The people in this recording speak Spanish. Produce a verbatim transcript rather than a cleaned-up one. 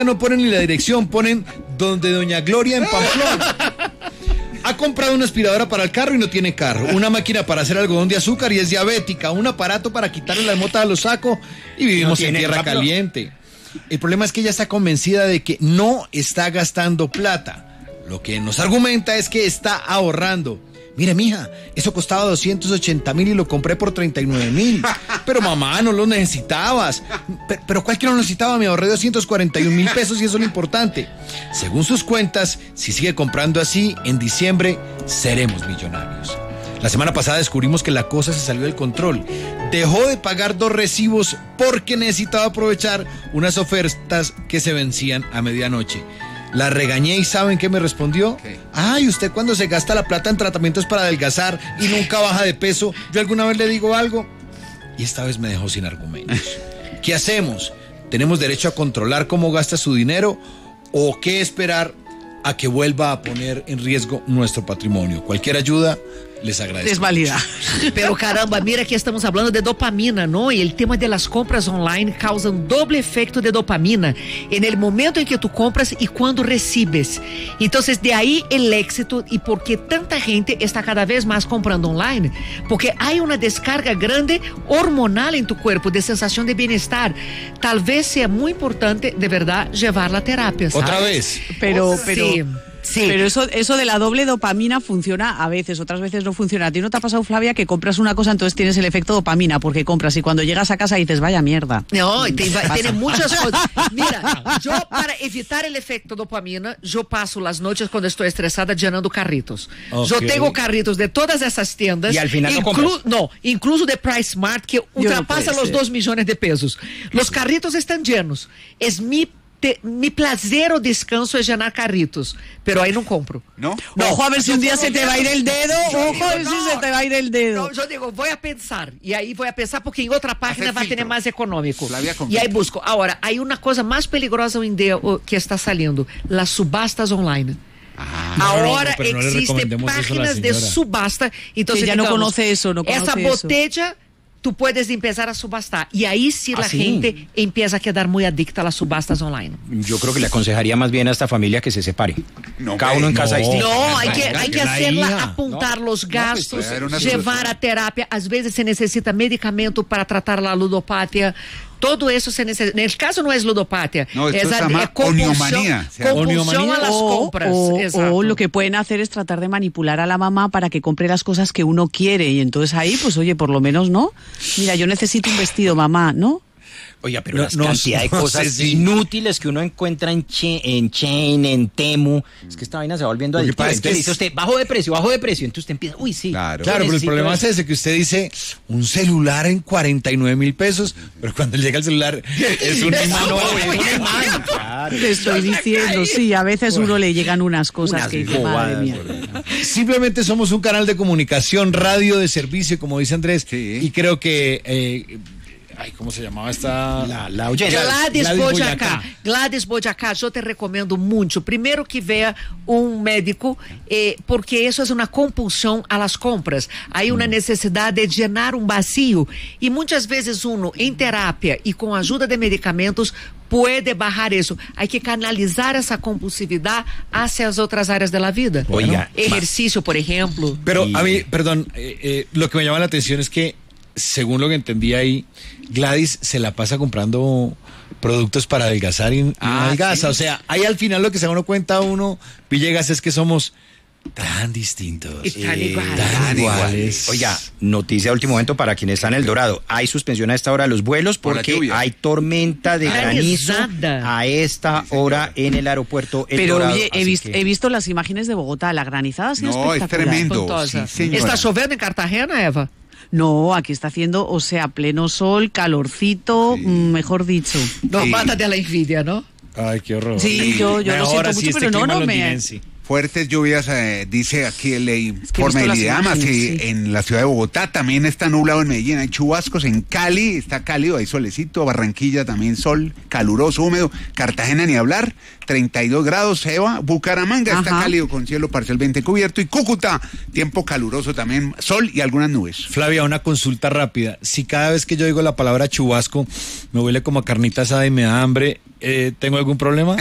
no ponen ni la dirección, ponen donde Doña Gloria en Pamplona. Ha comprado una aspiradora para el carro y no tiene carro, una máquina para hacer algodón de azúcar y es diabética, un aparato para quitarle las motas a los sacos y vivimos no en tierra carro. Caliente. El problema es que ella está convencida de que no está gastando plata. Lo que nos argumenta es que está ahorrando. Mire, mija, eso costaba doscientos ochenta mil y lo compré por treinta y nueve mil. Pero mamá, no lo necesitabas. Pero, pero ¿cuál que no lo necesitaba? Me ahorré doscientos cuarenta y un mil pesos y eso es lo importante. Según sus cuentas, si sigue comprando así, en diciembre seremos millonarios. La semana pasada descubrimos que la cosa se salió del control. Dejó de pagar dos recibos porque necesitaba aprovechar unas ofertas que se vencían a medianoche. La regañé y ¿saben qué me respondió? ¿Qué? Ay, usted cuando se gasta la plata en tratamientos para adelgazar y nunca baja de peso, ¿yo alguna vez le digo algo? Y esta vez me dejó sin argumentos. ¿Qué hacemos? ¿Tenemos derecho a controlar cómo gasta su dinero o qué esperar a que vuelva a poner en riesgo nuestro patrimonio? Cualquier ayuda les agradezco. Desvalida. Pero caramba, mira que estamos hablando de dopamina, ¿no? Y el tema de las compras online causa un doble efecto de dopamina en el momento en que tú compras y cuando recibes. Entonces, de ahí el éxito y por qué tanta gente está cada vez más comprando online. Porque hay una descarga grande hormonal en tu cuerpo de sensación de bienestar. Tal vez sea muy importante, de verdad, llevarla a terapia, ¿sabes? ¿Otra vez? Pero, pero... Sí. Sí. Pero eso, eso de la doble dopamina funciona a veces, otras veces no funciona. ¿A ti no te ha pasado, Flavia, que compras una cosa, entonces tienes el efecto dopamina porque compras y cuando llegas a casa dices, vaya mierda? No, y tiene muchas cosas. Mira, yo para evitar el efecto dopamina, yo paso las noches cuando estoy estresada llenando carritos. Okay. Yo tengo carritos de todas esas tiendas. Y al final no inclu compras. No, incluso de Price Smart, que ultrapasa no los dos millones de pesos. Los carritos están llenos. Es mi Te, mi placer o descanso es llenar carritos, pero ahí no compro. ¿No? No, ojo a ver si un día se te va a ir el dedo, ojo a ver si se te va a ir el dedo. No, yo digo, voy a pensar, y ahí voy a pensar porque en otra página va a tener más económico. Y ahí busco. Ahora, hay una cosa más peligrosa hoy en día que está saliendo, las subastas online. Ah, ahora no, no, no existen páginas de subasta, entonces ya digamos, no conoce eso, no conoce esa eso. botella tú puedes empezar a subastar. Y ahí sí la ¿Ah, sí? gente empieza a quedar muy adicta a las subastas online. Yo creo que le aconsejaría más bien a esta familia que se separe. No, Cada uno en no, casa distinto. No, hay que, hay que hacerla apuntar no, los gastos, no, pues, llevar a terapia. Às vezes se necesita medicamento para tratar la ludopatia. Todo eso se necesita. En el caso no es ludopatia, no, es, se llama es compulsión, compulsión a las o, compras. O, o lo que pueden hacer es tratar de manipular a la mamá para que compre las cosas que uno quiere y entonces ahí, pues oye, por lo menos, ¿no? Mira, yo necesito un vestido, mamá, ¿no? Oiga, pero no, la cantidad no, de cosas no sé si... inútiles que uno encuentra en, che, en Chain, en Temu, es que esta vaina se va volviendo adictiva. Es que es... dice usted, bajo de precio, bajo de precio, entonces usted empieza, uy, sí. Claro, claro pero el problema es ese, que usted dice, un celular en cuarenta y nueve mil pesos, pero cuando llega el celular es un imán, no, es un imán. Claro. Te estoy diciendo, sí, a veces uno le llegan unas cosas unas que dice, madre mía. Simplemente somos un canal de comunicación, radio de servicio, como dice Andrés, sí. Y creo que... Eh, Ay, ¿cómo se llamaba esta? La, la oyente. Gladys, Gladys Boyacá. Gladys Boyacá, yo te recomiendo mucho. Primero que vea un médico, eh, porque eso es una compulsión a las compras. Hay una necesidad de llenar un vacío. Y muchas veces uno, en terapia y con ayuda de medicamentos, puede bajar eso. Hay que canalizar esa compulsividad hacia las otras áreas de la vida. Oiga, ejercicio, por ejemplo. Pero y... a mí, perdón, eh, eh, lo que me llama la atención es que, según lo que entendí ahí, Gladys se la pasa comprando productos para adelgazar y, ah, y adelgaza. Sí. O sea, ahí al final lo que se da uno cuenta uno, Villegas, es que somos tan distintos. Y tan eh, iguales. Tan iguales. Oiga, noticia de último momento para quienes están en El Dorado. Hay suspensión a esta hora de los vuelos porque Por hay tormenta de granizo a esta hora en el aeropuerto El Pero Dorado. Oye, he, vist, que... he visto las imágenes de Bogotá. La granizada ha sido no, espectacular. Es tremendo. Sí, ¿Está lloviendo en Cartagena, Eva? No, aquí está haciendo, o sea, pleno sol, calorcito, sí. mejor dicho. No, sí. Mátate a la envidia, ¿no? Ay, qué horror. Sí, yo, yo lo siento mucho, pero no, no me... Fuertes lluvias, eh, dice aquí el informe del IDEAMA, que sí. En la ciudad de Bogotá también está nublado, en Medellín hay chubascos, en Cali está cálido, hay solecito, Barranquilla también sol, caluroso, húmedo, Cartagena ni hablar, treinta y dos grados, Eva, Bucaramanga Ajá. está cálido con cielo parcialmente cubierto y Cúcuta, tiempo caluroso también, sol y algunas nubes. Flavia, una consulta rápida, si cada vez que yo digo la palabra chubasco me huele como a carnita asada y me da hambre, eh, ¿tengo algún problema?